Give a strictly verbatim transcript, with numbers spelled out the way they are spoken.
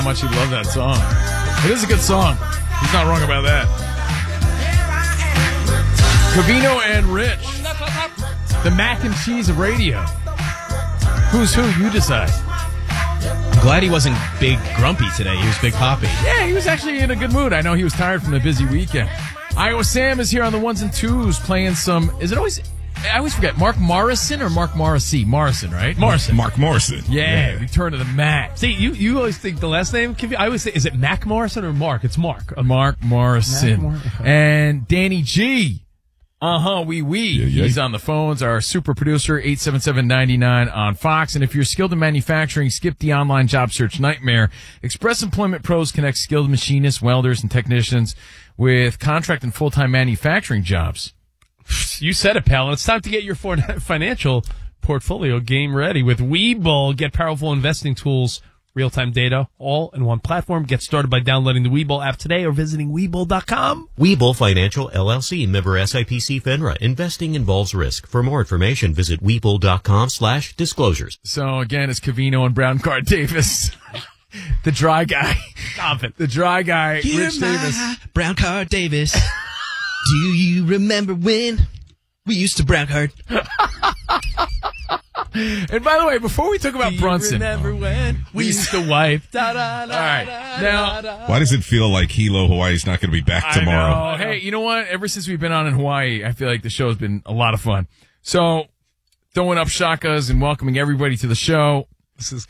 how much he loved that song. It is a good song. He's not wrong about that. Covino and Rich, the mac and cheese of radio. Who's who? You decide. I'm glad he wasn't big grumpy today. He was big hoppy. Yeah, he was actually in a good mood. I know he was tired from the busy weekend. Iowa Sam is here on the ones and twos playing some. Is it always? I always forget. Mark Morrison or Mark Morrissey? Morrison, right? Morrison. Mark Morrison. Yeah, yeah. Return to the Mac. See, you, you always think the last name. I always say, is it Mac Morrison or Mark? It's Mark. Okay. Mark Morrison. Mac Mor- And Danny G. Uh-huh, wee wee. Yeah, yeah. He's on the phones, our super producer, eight seven seven, nine nine on Fox. And if you're skilled in manufacturing, skip the online job search nightmare. Express Employment Pros connect skilled machinists, welders, and technicians with contract and full-time manufacturing jobs. You said it, pal. It's time to get your for- financial portfolio game ready with Webull. Get powerful investing tools, real-time data, all in one platform. Get started by downloading the Webull app today or visiting Webull dot com. Webull Financial, L L C, member S I P C FINRA. Investing involves risk. For more information, visit Webull dot com slash disclosures. So, again, it's Covino and Brown Card Davis. The dry guy. Stop it. The dry guy, Rich Davis. Brown Card Davis. Do you remember when we used to brown card? And by the way, before we talk about Do you Brunson. remember when we used to wipe? Da, da, da, All right. da, Now- da, da. Why does it feel like Hilo Hawaii's not going to be back tomorrow? I know. Hey, you know what? Ever since we've been on in Hawaii, I feel like the show's been a lot of fun. So, throwing up shakas and welcoming everybody to the show. This is